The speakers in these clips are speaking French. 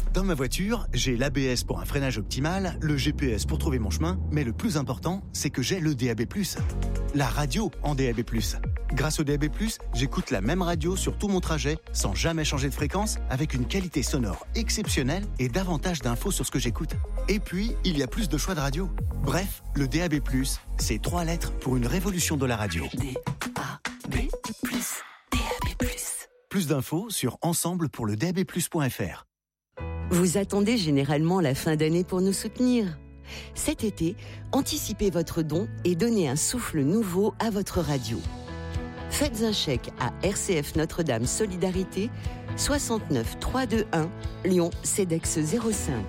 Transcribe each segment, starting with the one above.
Dans ma voiture, j'ai l'ABS pour un freinage optimal, le GPS pour trouver mon chemin, mais le plus important, c'est que j'ai le DAB+. La radio en DAB+. Grâce au DAB+, j'écoute la même radio sur tout mon trajet, sans jamais changer de fréquence, avec une qualité sonore exceptionnelle et davantage d'infos sur ce que j'écoute. Et puis, il y a plus de choix de radio. Bref, le DAB+, c'est 3 lettres pour une révolution de la radio. DAB+, DAB+. Plus d'infos sur ensemblepourledabplus.fr. Vous attendez généralement la fin d'année pour nous soutenir. Cet été, anticipez votre don et donnez un souffle nouveau à votre radio. Faites un chèque à RCF Notre-Dame Solidarité, 69 321 Lyon CEDEX 05.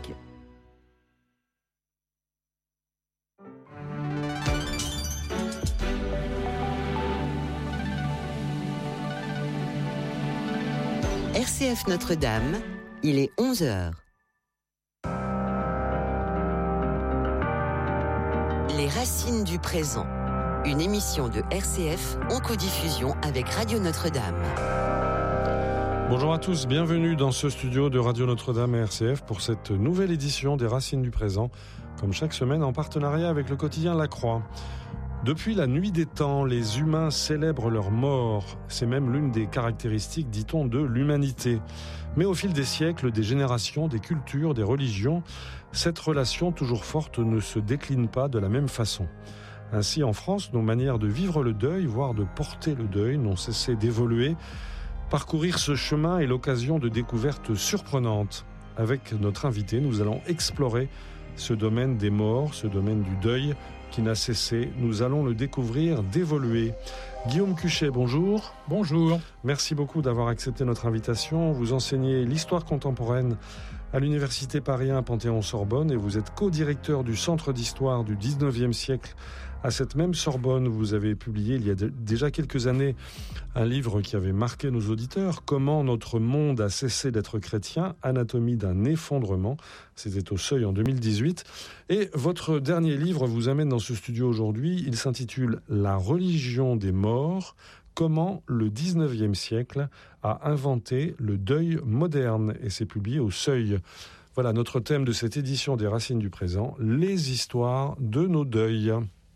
RCF Notre-Dame, il est 11h. Les racines du présent. Une émission de RCF en codiffusion avec Radio Notre-Dame. Bonjour à tous, bienvenue dans ce studio de Radio Notre-Dame et RCF pour cette nouvelle édition des Racines du présent, comme chaque semaine en partenariat avec le quotidien La Croix. Depuis la nuit des temps, les humains célèbrent leur mort. C'est même l'une des caractéristiques, dit-on, de l'humanité. Mais au fil des siècles, des générations, des cultures, des religions, cette relation toujours forte ne se décline pas de la même façon. Ainsi, en France, nos manières de vivre le deuil, voire de porter le deuil, n'ont cessé d'évoluer. Parcourir ce chemin est l'occasion de découvertes surprenantes. Avec notre invité, nous allons explorer ce domaine des morts, ce domaine du deuil qui n'a cessé. Nous allons le découvrir, d'évoluer. Guillaume Cuchet, bonjour. Bonjour. Merci beaucoup d'avoir accepté notre invitation. Vous enseignez l'histoire contemporaine à l'Université Paris 1 Panthéon-Sorbonne et vous êtes co-directeur du Centre d'histoire du 19e siècle à cette même Sorbonne. Vous avez publié il y a déjà quelques années un livre qui avait marqué nos auditeurs, Comment notre monde a cessé d'être chrétien, anatomie d'un effondrement. C'était au Seuil en 2018. Et votre dernier livre vous amène dans ce studio aujourd'hui. Il s'intitule La religion des morts. Comment le 19e siècle a inventé le deuil moderne. Et c'est publié au Seuil. Voilà notre thème de cette édition des Racines du présent, les histoires de nos deuils.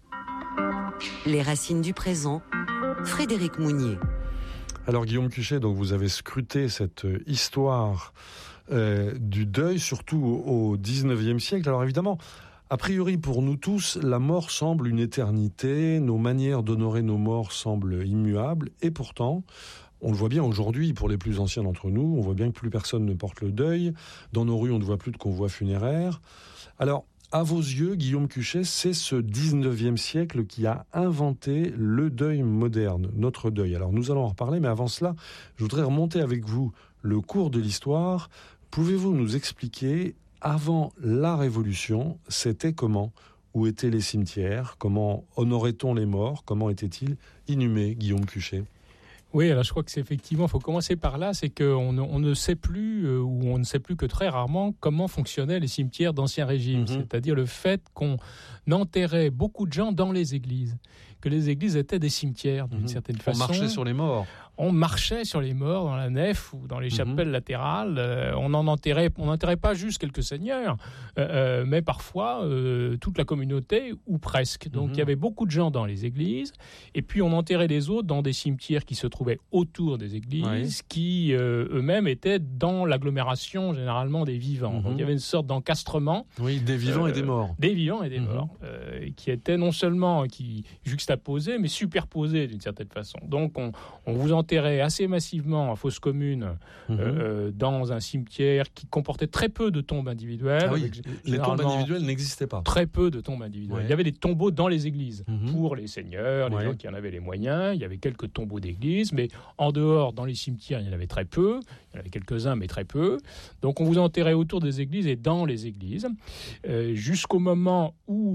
Les racines du présent, Frédéric Mounier. Alors Guillaume Cuchet, donc vous avez scruté cette histoire du deuil, surtout au 19e siècle. Alors évidemment, a priori pour nous tous, la mort semble une éternité, nos manières d'honorer nos morts semblent immuables, et pourtant, on le voit bien aujourd'hui pour les plus anciens d'entre nous, on voit bien que plus personne ne porte le deuil, dans nos rues on ne voit plus de convois funéraires. Alors, à vos yeux, Guillaume Cuchet, c'est ce 19e siècle qui a inventé le deuil moderne, notre deuil. Alors nous allons en reparler, mais avant cela, je voudrais remonter avec vous le cours de l'histoire. Pouvez-vous nous expliquer, avant la Révolution, c'était comment ? Où étaient les cimetières ? Comment honorait-on les morts ? Comment étaient-ils inhumés, Guillaume Cuchet ? Oui, alors je crois que c'est effectivement, il faut commencer par là, c'est qu'on ne sait plus, ou on ne sait plus que très rarement, comment fonctionnaient les cimetières d'Ancien Régime. C'est-à-dire le fait qu'on enterrait beaucoup de gens dans les églises, que les églises étaient des cimetières d'une certaine façon. On marchait sur les morts. On marchait sur les morts dans la nef ou dans les chapelles latérales. On n'enterrait pas juste quelques seigneurs, mais parfois toute la communauté ou presque. Donc il y avait beaucoup de gens dans les églises, et puis on enterrait les autres dans des cimetières qui se trouvaient autour des églises, qui eux-mêmes étaient dans l'agglomération généralement des vivants. Donc il y avait une sorte d'encastrement. Oui, des vivants et des morts. Des vivants et des morts, qui étaient non seulement juxtaposés, mais superposés d'une certaine façon. Donc on vous enterrait assez massivement en fosse commune dans un cimetière qui comportait très peu de tombes individuelles. Ah oui, les tombes individuelles n'existaient pas. Très peu de tombes individuelles. Ouais. Il y avait des tombeaux dans les églises pour les seigneurs, les gens qui en avaient les moyens. Il y avait quelques tombeaux d'église, mais en dehors, dans les cimetières, il y en avait très peu. Il y en avait quelques-uns, mais très peu. Donc on vous enterrait autour des églises et dans les églises, jusqu'au moment où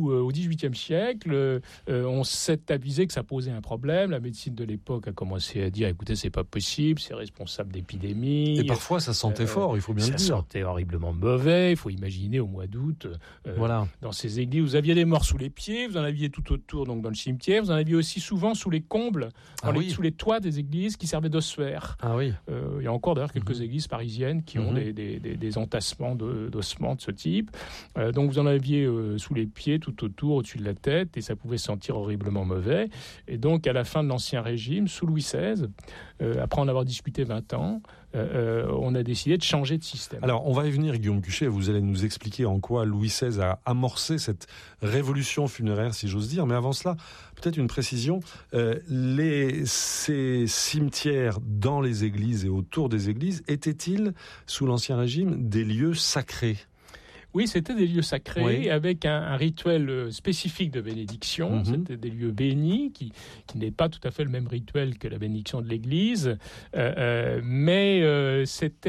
où, au XVIIIe siècle, on s'est avisé que ça posait un problème. La médecine de l'époque a commencé à dire, écoutez, c'est pas possible, c'est responsable d'épidémies. Et parfois, ça sentait fort, il faut bien le dire. Ça sentait horriblement mauvais. Il faut imaginer, au mois d'août, dans ces églises, vous aviez des morts sous les pieds, vous en aviez tout autour, donc dans le cimetière, vous en aviez aussi souvent sous les combles, sous les toits des églises qui servaient d'ossuaires. Ah oui. Il y a encore d'ailleurs quelques églises parisiennes qui ont des entassements d'ossements de ce type. Donc vous en aviez sous les pieds, tout autour, au-dessus de la tête, et ça pouvait sentir horriblement mauvais. Et donc à la fin de l'Ancien Régime, sous Louis XVI, après en avoir discuté 20 ans, on a décidé de changer de système. Alors, on va y venir, Guillaume Cuchet. Vous allez nous expliquer en quoi Louis XVI a amorcé cette révolution funéraire, si j'ose dire. Mais avant cela, peut-être une précision. Ces cimetières dans les églises et autour des églises étaient-ils, sous l'Ancien Régime, des lieux sacrés ? Oui, c'était des lieux sacrés avec un rituel spécifique de bénédiction. C'était des lieux bénis qui n'est pas tout à fait le même rituel que la bénédiction de l'Église. Mais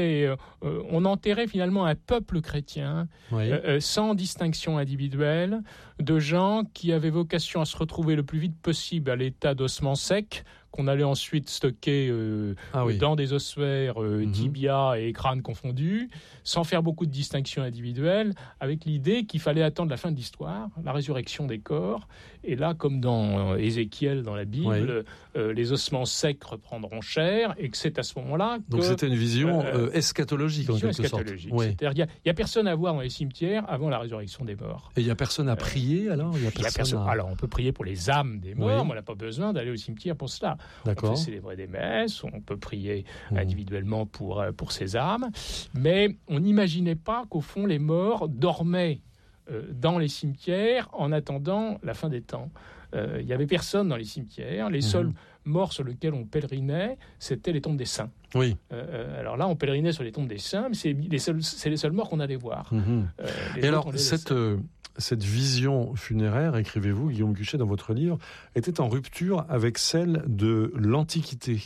on enterrait finalement un peuple chrétien sans distinction individuelle, de gens qui avaient vocation à se retrouver le plus vite possible à l'état d'ossement sec, qu'on allait ensuite stocker dans des ossuaires, tibia et crâne confondus, sans faire beaucoup de distinctions individuelles, avec l'idée qu'il fallait attendre la fin de l'histoire, la résurrection des corps. Et là, comme dans Ézéchiel, dans la Bible, les ossements secs reprendront chair, et que c'est à ce moment-là que... Donc c'était une vision eschatologique, en quelque sorte. C'est-à-dire qu'il n'y a personne à voir dans les cimetières avant la résurrection des morts. Et il n'y a personne à prier, alors Alors, on peut prier pour les âmes des morts, mais on n'a pas besoin d'aller au cimetière pour cela. D'accord. On peut célébrer des messes, on peut prier individuellement pour ces âmes, mais on n'imaginait pas qu'au fond, les morts dormaient dans les cimetières en attendant la fin des temps. Il n'y avait personne dans les cimetières. Les seuls morts sur lesquels on pèlerinait, c'était les tombes des saints. Oui. Alors là, on pèlerinait sur les tombes des saints, mais c'est les seuls morts qu'on allait voir. Et alors, cette vision funéraire, écrivez-vous, Guillaume Cuchet, dans votre livre, était en rupture avec celle de l'Antiquité.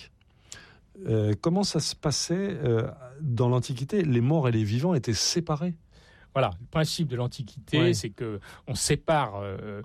Comment ça se passait dans l'Antiquité ? Les morts et les vivants étaient séparés. Voilà, le principe de l'Antiquité, c'est que on sépare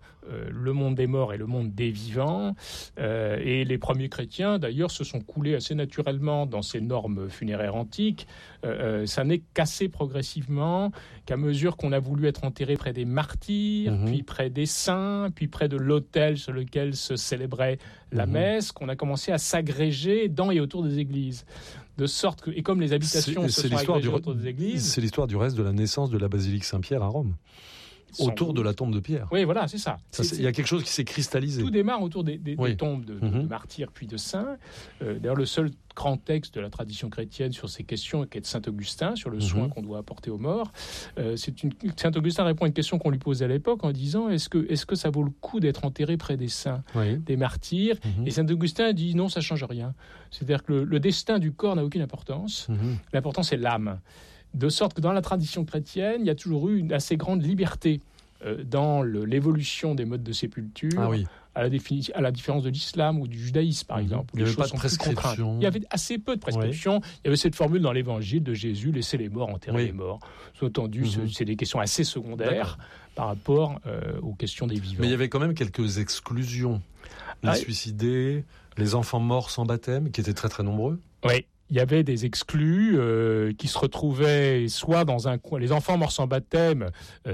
le monde des morts et le monde des vivants. Et les premiers chrétiens, d'ailleurs, se sont coulés assez naturellement dans ces normes funéraires antiques. Ça n'est qu'assez progressivement qu'à mesure qu'on a voulu être enterré près des martyrs, puis près des saints, puis près de l'autel sur lequel se célébrait la messe, qu'on a commencé à s'agréger dans et autour des églises. De sorte que, et comme les habitations se sont agrégées autour des églises... C'est l'histoire du reste de la naissance de la basilique Saint-Pierre à Rome, autour de la tombe de Pierre. Oui, voilà, c'est ça. Il y a quelque chose qui s'est cristallisé. Tout démarre autour des tombes de martyrs puis de saints. D'ailleurs, le seul grand texte de la tradition chrétienne sur ces questions, qui est de saint Augustin, sur le soin qu'on doit apporter aux morts. Saint Augustin répond à une question qu'on lui posait à l'époque en disant est-ce que ça vaut le coup d'être enterré près des saints, des martyrs Et saint Augustin dit non, ça ne change rien. C'est-à-dire que le destin du corps n'a aucune importance. L'important, c'est l'âme. De sorte que dans la tradition chrétienne, il y a toujours eu une assez grande liberté dans l'évolution des modes de sépulture, à la différence de l'islam ou du judaïsme, par exemple. Il n'y avait pas de prescription. Il y avait assez peu de prescription. Il y avait cette formule dans l'évangile de Jésus, laissez les morts enterrer les morts. Sous-entendu, c'est des questions assez secondaires par rapport aux questions des vivants. Mais il y avait quand même quelques exclusions. Les suicidés, les enfants morts sans baptême, qui étaient très très nombreux. Oui. Il y avait des exclus qui se retrouvaient soit dans un coin. Les enfants morts sans baptême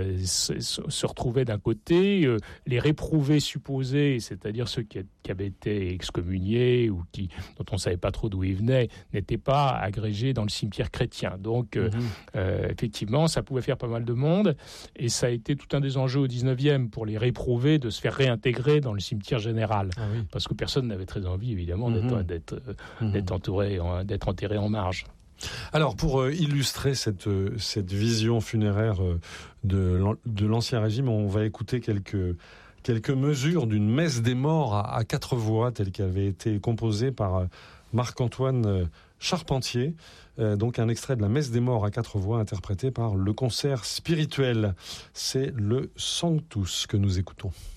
se retrouvaient d'un côté, les réprouvés supposés, c'est-à-dire ceux qui avaient été excommuniés ou dont on ne savait pas trop d'où ils venaient, n'étaient pas agrégés dans le cimetière chrétien. Donc, effectivement, ça pouvait faire pas mal de monde. Et ça a été tout un des enjeux au 19e pour les réprouvés de se faire réintégrer dans le cimetière général. Parce que personne n'avait très envie, évidemment, d'être enterré en marge. Alors, pour illustrer cette vision funéraire de l'Ancien Régime, on va écouter quelques mesures d'une messe des morts à 4 voix, telle qu'elle avait été composée par Marc-Antoine Charpentier. Donc un extrait de la messe des morts à 4 voix, interprété par le concert spirituel. C'est le Sanctus que nous écoutons.